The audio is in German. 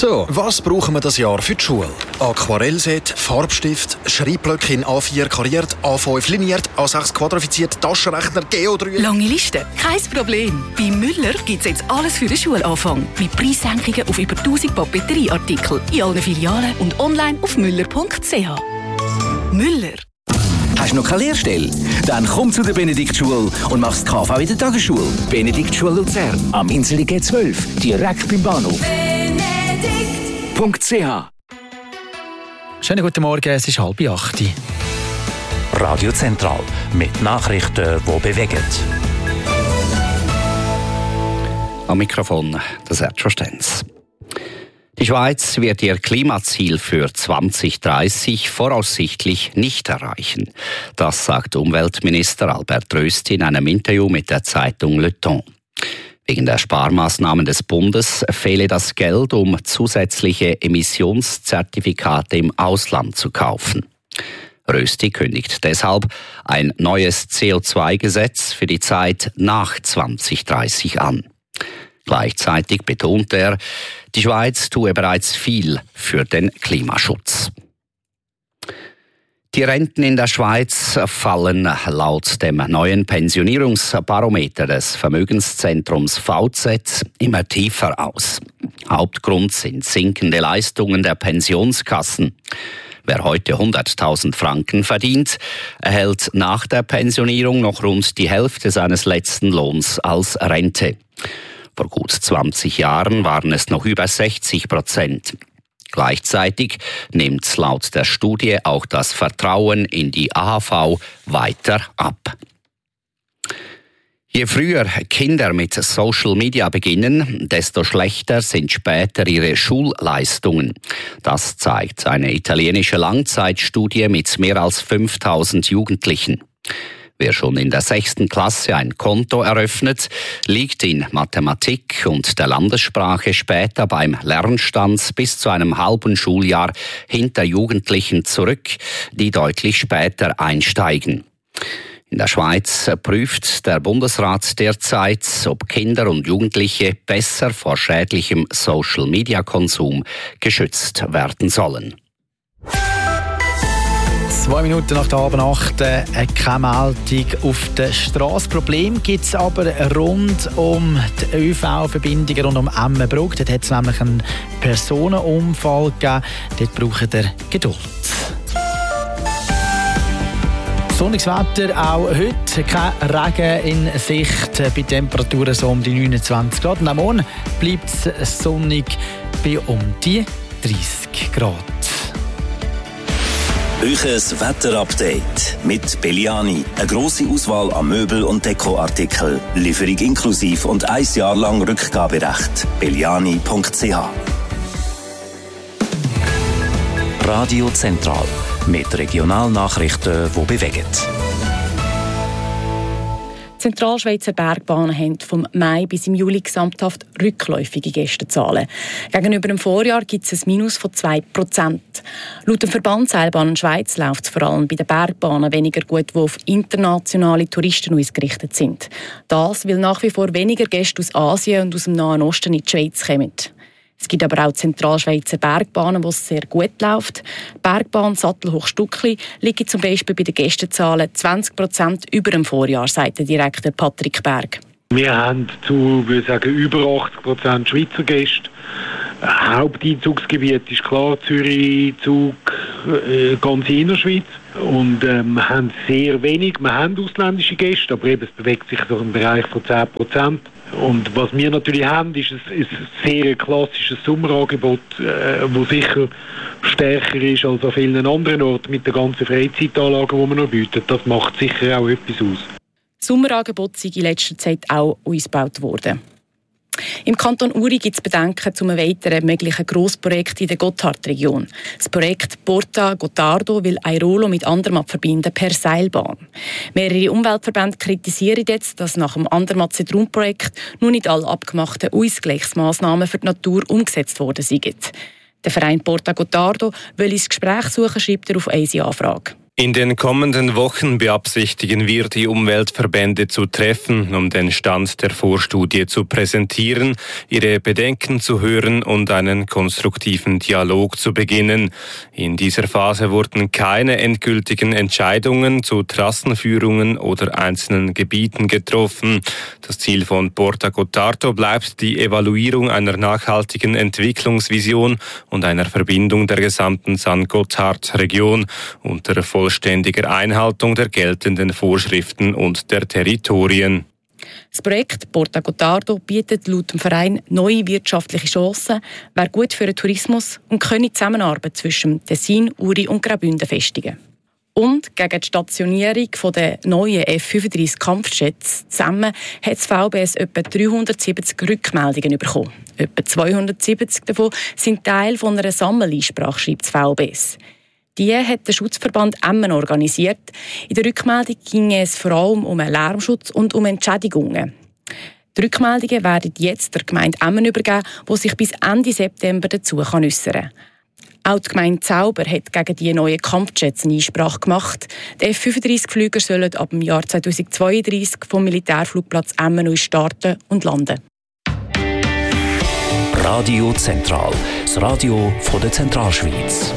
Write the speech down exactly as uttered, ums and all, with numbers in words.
So, was brauchen wir das Jahr für die Schule? Aquarellset, Farbstift, Schreibblöcke in A vier kariert, A fünf liniert, A sechs quadrifiziert, Taschenrechner, Geodreieck. Lange Liste? Kein Problem. Bei Müller gibt es jetzt alles für den Schulanfang. Mit Preissenkungen auf über tausend Papeterieartikel in allen Filialen und online auf müller punkt c h. Müller. Hast du noch keine Lehrstelle? Dann komm zu der Benediktschule und mach das K V in der Tagesschule. Benediktschule Luzern am Inseli G zwölf, direkt beim Bahnhof. Benedikt punkt c h. Schönen guten Morgen, es ist halb acht. Radio Zentral mit Nachrichten, die bewegen. Am Mikrofon das Sergio Stenz. Die Schweiz wird ihr Klimaziel für zwanzig dreißig voraussichtlich nicht erreichen. Das sagt Umweltminister Albert Rösti in einem Interview mit der Zeitung Le Temps. Wegen der Sparmaßnahmen des Bundes fehle das Geld, um zusätzliche Emissionszertifikate im Ausland zu kaufen. Rösti kündigt deshalb ein neues C O zwei Gesetz für die Zeit nach zwanzig dreißig an. Gleichzeitig betont er, die Schweiz tue bereits viel für den Klimaschutz. Die Renten in der Schweiz fallen laut dem neuen Pensionierungsbarometer des Vermögenszentrums V Z immer tiefer aus. Hauptgrund sind sinkende Leistungen der Pensionskassen. Wer heute hunderttausend Franken verdient, erhält nach der Pensionierung noch rund die Hälfte seines letzten Lohns als Rente. Vor gut zwanzig Jahren waren es noch über sechzig Prozent. Gleichzeitig nimmt laut der Studie auch das Vertrauen in die A H V weiter ab. Je früher Kinder mit Social Media beginnen, desto schlechter sind später ihre Schulleistungen. Das zeigt eine italienische Langzeitstudie mit mehr als fünftausend Jugendlichen. Wer schon in der sechsten Klasse ein Konto eröffnet, liegt in Mathematik und der Landessprache später beim Lernstand bis zu einem halben Schuljahr hinter Jugendlichen zurück, die deutlich später einsteigen. In der Schweiz prüft der Bundesrat derzeit, ob Kinder und Jugendliche besser vor schädlichem Social-Media-Konsum geschützt werden sollen. Zwei Minuten nach der halben acht, äh, keine Meldung auf der Straße. Problem gibt es aber rund um die Ö V-Verbindungen rund um Emmenbrugg. Dort hat es nämlich einen Personenunfall gegeben. Dort braucht ihr Geduld. Sonniges Wetter auch heute, kein Regen in Sicht, bei Temperaturen so um die neunundzwanzig Grad. Und am Morgen bleibt es sonnig bei um die dreißig Grad. Euches Wetterupdate mit Belliani. Eine grosse Auswahl an Möbel- und Dekoartikeln. Lieferung inklusiv und ein Jahr lang Rückgaberecht. belliani punkt c h. Radio Zentral mit Regionalnachrichten, die bewegen. Die Zentralschweizer Bergbahnen haben vom Mai bis im Juli gesamthaft rückläufige Gästezahlen. Gegenüber dem Vorjahr gibt es ein Minus von zwei Prozent. Laut dem Verband Seilbahnen Schweiz läuft es vor allem bei den Bergbahnen weniger gut, die auf internationale Touristen ausgerichtet sind. Das, weil nach wie vor weniger Gäste aus Asien und aus dem Nahen Osten in die Schweiz kommen. Es gibt aber auch Zentralschweizer Bergbahnen, wo es sehr gut läuft. Die Bergbahn Sattelhoch-Stuckli liegt zum Beispiel bei den Gästezahlen zwanzig Prozent über dem Vorjahr, sagt der Direktor Patrick Berg. Wir haben zu, würde ich sagen, über achtzig Prozent Schweizer Gäste. Haupteinzugsgebiet ist klar Zürich, Zug, äh, ganz Innerschweiz. Und ähm, wir haben sehr wenig, wir haben ausländische Gäste, aber eben, es bewegt sich so im Bereich von zehn Prozent. Und was wir natürlich haben, ist ein, ein sehr klassisches Sommerangebot, äh, das sicher stärker ist als an vielen anderen Orten mit den ganzen Freizeitanlagen, die wir noch bieten. Das macht sicher auch etwas aus. Sommerangebot sind in letzter Zeit auch ausgebaut worden. Im Kanton Uri gibt es Bedenken zu einem weiteren möglichen Grossprojekt in der Gotthardregion. Das Projekt Porta Gottardo will Airolo mit Andermatt verbinden per Seilbahn. Mehrere Umweltverbände kritisieren jetzt, dass nach dem Andermatt-Zentrum-Projekt nur nicht alle abgemachten Ausgleichsmaßnahmen für die Natur umgesetzt worden sind. Der Verein Porta Gottardo will ins Gespräch suchen, schreibt er auf unsere Anfrage. In den kommenden Wochen beabsichtigen wir, die Umweltverbände zu treffen, um den Stand der Vorstudie zu präsentieren, ihre Bedenken zu hören und einen konstruktiven Dialog zu beginnen. In dieser Phase wurden keine endgültigen Entscheidungen zu Trassenführungen oder einzelnen Gebieten getroffen. Das Ziel von Porta Gottardo bleibt die Evaluierung einer nachhaltigen Entwicklungsvision und einer Verbindung der gesamten San Gotthard-Region unter vollständiger Einhaltung der geltenden Vorschriften und der Territorien. Das Projekt Porta Gottardo bietet laut dem Verein neue wirtschaftliche Chancen, wäre gut für den Tourismus und könne die Zusammenarbeit zwischen Tessin, Uri und Graubünden festigen. Und gegen die Stationierung der neuen F fünfunddreißig Kampfjets zusammen hat das V B S etwa dreihundertsiebzig Rückmeldungen bekommen. Etwa zweihundertsiebzig davon sind Teil von einer Sammeleinsprache, schreibt das V B S. Die hat der Schutzverband Emmen organisiert. In der Rückmeldung ging es vor allem um einen Lärmschutz und um Entschädigungen. Die Rückmeldungen werden jetzt der Gemeinde Emmen übergeben, die sich bis Ende September dazu äußern kann. Auch die Gemeinde Zauber hat gegen die neuen Kampfjets eine Einsprache gemacht. Die F fünfunddreißig-Flüger sollen ab dem Jahr zweitausendzweiunddreißig vom Militärflugplatz Emmen neu starten und landen. Radio Zentral, das Radio von der Zentralschweiz.